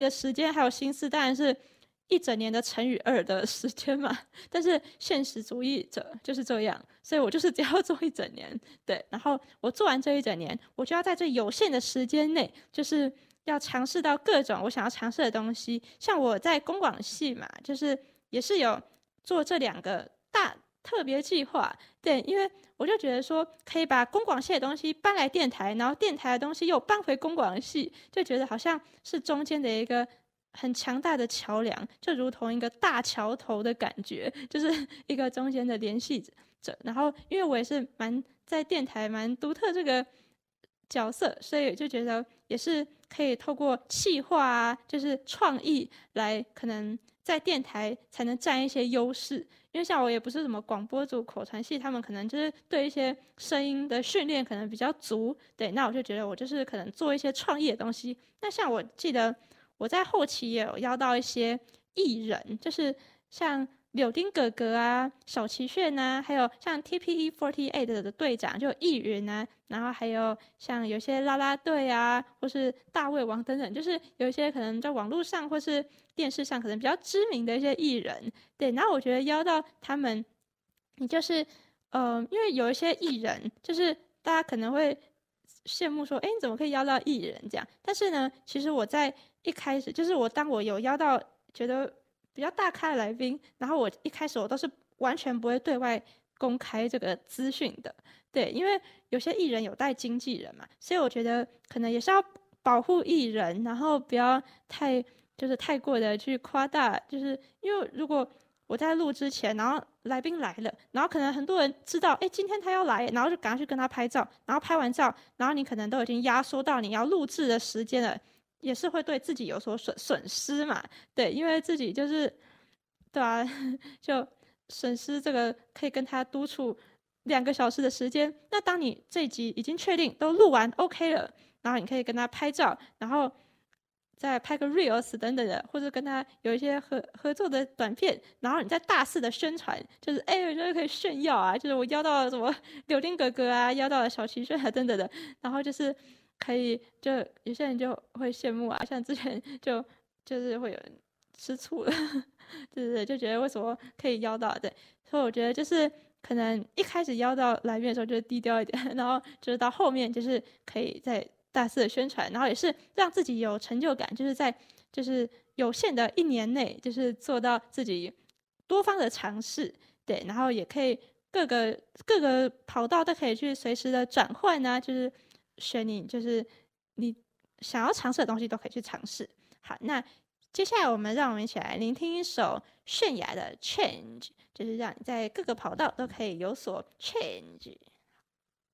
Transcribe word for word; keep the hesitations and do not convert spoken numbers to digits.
的时间还有心思，当然是一整年的乘以二的时间嘛。但是现实主义者就是这样，所以我就是只要做一整年，对，然后我做完这一整年，我就要在这有限的时间内，就是要尝试到各种我想要尝试的东西。像我在公广系嘛，就是也是有做这两个大特别计划，对，因为我就觉得说可以把公广系的东西搬来电台，然后电台的东西又搬回公广系，就觉得好像是中间的一个很强大的桥梁，就如同一个大桥头的感觉，就是一个中间的联系者。然后因为我也是蛮在电台蛮独特这个角色，所以就觉得也是可以透过企划啊，就是创意来可能在电台才能占一些优势。因为像我也不是什么广播组、口传系，他们可能就是对一些声音的训练可能比较足，对，那我就觉得我就是可能做一些创意的东西。那像我记得我在后期也有邀到一些艺人，就是像柳丁哥哥啊、小齐炫啊，还有像 T P E 四十八 的队长就易云啊，然后还有像有些啦啦队啊，或是大胃王等等，就是有一些可能在网络上或是电视上可能比较知名的一些艺人，对，然后我觉得邀到他们，你就是呃，因为有一些艺人，就是大家可能会羡慕说，哎，你怎么可以邀到艺人这样？但是呢，其实我在一开始，就是我当我有邀到觉得比较大咖的来宾，然后我一开始我都是完全不会对外公开这个资讯的，对，因为有些艺人有带经纪人嘛，所以我觉得可能也是要保护艺人，然后不要太就是太过的去夸大，就是因为如果我在录之前，然后来宾来了，然后可能很多人知道，哎，今天他要来，然后就赶快去跟他拍照，然后拍完照，然后你可能都已经压缩到你要录制的时间了，也是会对自己有所损损失嘛，对，因为自己就是对啊，就损失这个可以跟他督促两个小时的时间。那当你这一集已经确定都录完 OK 了，然后你可以跟他拍照，然后再拍个 reels 等等的，或者跟他有一些合合作的短片，然后你再大肆的宣传，就是哎，我觉得可以炫耀啊，就是我邀到了什么柳丁哥哥啊，邀到了小齐炫啊等等的，然后就是可以，就有些人就会羡慕啊，像之前就就是会有人吃醋了，对对对，就觉得为什么可以邀到，对，所以我觉得就是可能一开始邀到来宾的时候就低调一点，然后就是到后面就是可以在大肆的宣传，然后也是让自己有成就感，就是在就是有限的一年内，就是做到自己多方的尝试，对，然后也可以各个各个跑道都可以去随时的转换啊，就是选你就是你想要尝试的东西都可以去尝试。好，那接下来我们让我们一起来聆听一首泫雅的《Change》，就是让你在各个跑道都可以有所 change。